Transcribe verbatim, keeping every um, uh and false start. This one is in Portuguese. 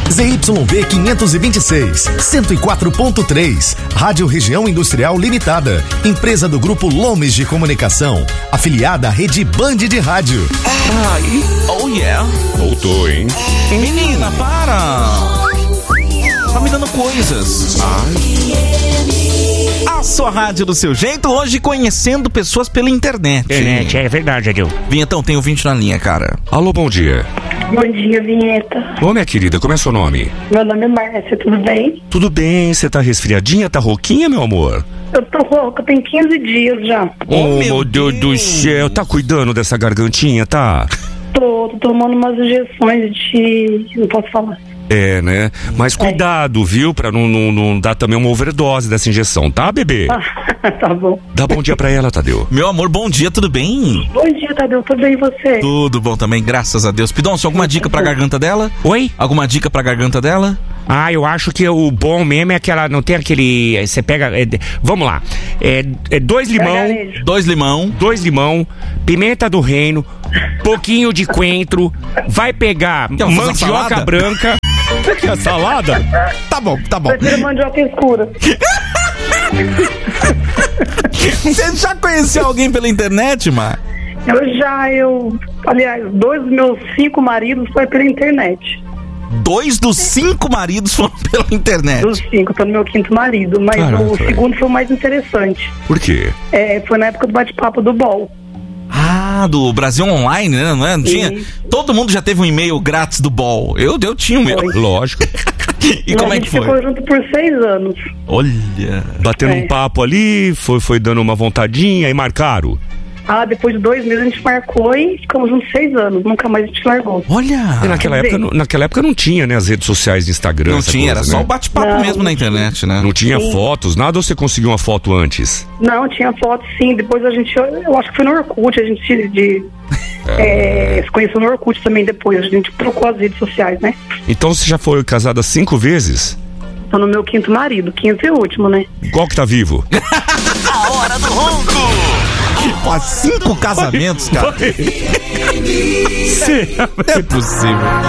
Z Y V quinhentos e vinte e seis, cento e quatro ponto três, Rádio Região Industrial Limitada, empresa do Grupo Lomes de Comunicação, afiliada à Rede Band de Rádio. Ai, oh yeah. Voltou, hein? Menina, para! Tá me dando coisas. A sua rádio do seu jeito, hoje conhecendo pessoas pela internet. Internet, é verdade, Adil. Vinhetão, tem ouvinte na linha, cara. Alô, bom dia. Bom dia, Vinheta. Ô, minha querida, como é seu nome? Meu nome é Márcia, tudo bem? Tudo bem, você tá resfriadinha, tá rouquinha, meu amor? Eu tô rouca, tem quinze dias já. Oh, meu meu Deus do céu, tá cuidando dessa gargantinha, tá? Tô, tô tomando umas injeções de... não posso falar. É, né? Mas cuidado, viu? Pra não, não, não dar também uma overdose dessa injeção, tá, bebê? Ah, tá bom. Dá bom dia pra ela, Tadeu. Meu amor, bom dia, tudo bem? Bom dia, Tadeu, tudo bem e você? Tudo bom também, graças a Deus. Pidoncio, alguma dica pra garganta dela? Oi? Alguma dica pra garganta dela? Ah, eu acho que o bom mesmo é aquela, não tem aquele, você pega, é, vamos lá, é, é dois limão, Gargarejo. Dois limão. dois limão, pimenta do reino, pouquinho de coentro, vai pegar Quer fazer uma mandioca salada? branca. Que é salada? Tá bom, tá bom. Prefiro mandioca escura. Você já conheceu alguém pela internet, Mar? Eu já, eu... aliás, dois dos meus cinco maridos foi pela internet. Dois dos cinco maridos foram pela internet. Dos cinco, tô no meu quinto marido. Mas Caraca, o velho. segundo foi o mais interessante. Por quê? É, foi na época do bate-papo do B O L. Ah, do Brasil Online, né? Não é? Não tinha? Sim. Todo mundo já teve um e-mail grátis do B O L. Eu, eu tinha um meu. Lógico. E como a é gente que foi? ficou junto por seis anos. Olha. Batendo É. um papo ali, foi, foi dando uma vontadinha e marcaram. Ah, depois de dois meses a gente marcou e ficamos juntos seis anos. Nunca mais a gente largou. Olha. E naquela quer época, dizer- não- naquela época não tinha, né, as redes sociais de Instagram. Não essa tinha, coisa, era só né? o bate-papo Não, mesmo na não internet, né? Não tinha Sim. fotos, nada, ou você conseguiu uma foto antes? Não, tinha foto sim. Depois a gente, eu acho que foi no Orkut, a gente de, é, se conheceu no Orkut também depois. A gente trocou as redes sociais, né? Então você já foi casada cinco vezes? Tô no meu quinto marido, quinto e último, né? Qual que tá vivo? A hora do ronco! Pô, cinco casamentos, cara. Será? Não é possível.